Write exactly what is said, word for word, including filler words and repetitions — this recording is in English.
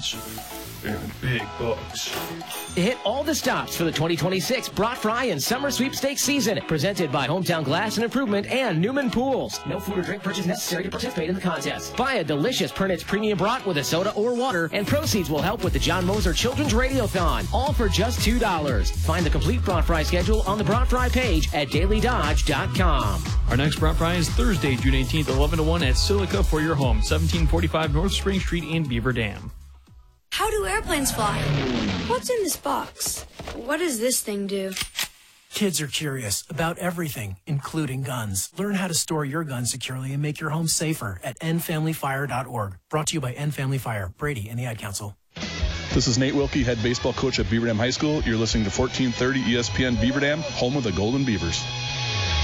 kids and big bucks. Hit all the stops for the twenty twenty-six Brat Fry and Summer Sweepstakes season, presented by Hometown Glass and Improvement and Newman Pools. No food or drink purchase necessary to participate in the contest. Buy a delicious Pernitz Premium Brat with a soda or water, and proceeds will help with the John Moser Children's Radiothon, all for just two dollars. Find the complete Brat Fry schedule on the Brat Fry page at daily dodge dot com. Our next Brat Fry is Thursday, June eighteenth, eleven to one at Silica for your home, seventeen forty-five North Spring Street in Beaver Dam. How do airplanes fly? What's in this box? What does this thing do? Kids are curious about everything, including guns. Learn how to store your gun securely and make your home safer at end family fire dot org. Brought to you by End Family Fire, Brady, and the Ad Council. This is Nate Wilkie, head baseball coach at Beaver Dam High School. You're listening to fourteen thirty E S P N Beaver Dam, home of the Golden Beavers.